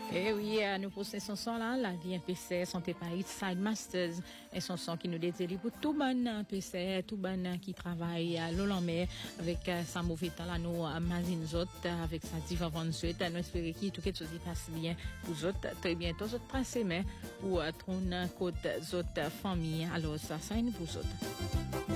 Eh oui, nous posons ce son là, la vie PC, santé Paris, Side Masters, et son son qui nous dédie pour tout bon PC, tout bon qui travaille à l'Olamé avec sa mauvais temps là, nous, Mazine Zot, avec sa diva van suite, nous espérons que tout quelque chose passe bien pour vous autres, très bientôt, vous passez, mais pour trône côté autres famille, alors ça, vous autres.